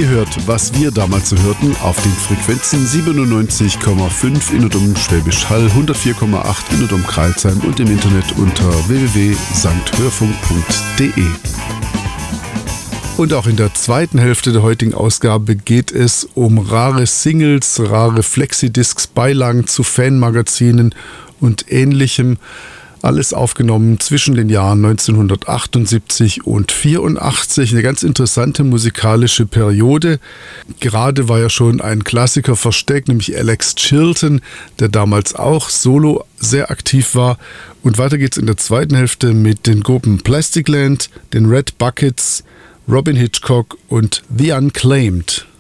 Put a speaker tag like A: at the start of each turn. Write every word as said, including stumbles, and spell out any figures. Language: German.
A: Ihr hört, was wir damals so hörten, auf den Frequenzen siebenundneunzig Komma fünf in und um Schwäbisch Hall, hundertvier Komma acht in und um Crailsheim und im Internet unter w w w punkt sankt hörfunk punkt d e. Und auch in der zweiten Hälfte der heutigen Ausgabe geht es um rare Singles, rare Flexidiscs, Beilagen zu Fanmagazinen und Ähnlichem. Alles aufgenommen zwischen den Jahren neunzehnhundertachtundsiebzig und vierundachtzig. Eine ganz interessante musikalische Periode. Gerade war ja schon ein Klassiker versteckt, nämlich Alex Chilton, der damals auch solo sehr aktiv war. Und weiter geht's in der zweiten Hälfte mit den Gruppen Plasticland, den Red Buckets, Robin Hitchcock und The Unclaimed.